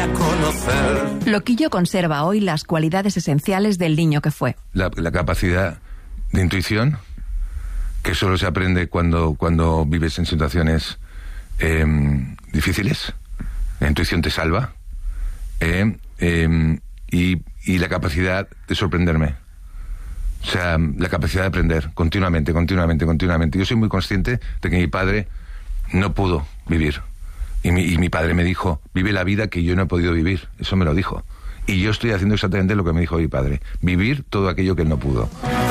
a conocer. Loquillo conserva hoy las cualidades esenciales del niño que fue. La capacidad de intuición, que solo se aprende cuando vives en situaciones difíciles. La intuición te salva. Y la capacidad de sorprenderme. O sea, la capacidad de aprender continuamente. Yo soy muy consciente de que mi padre no pudo vivir. Y mi padre me dijo, vive la vida que yo no he podido vivir. Eso me lo dijo. Y yo estoy haciendo exactamente lo que me dijo mi padre. Vivir todo aquello que él no pudo.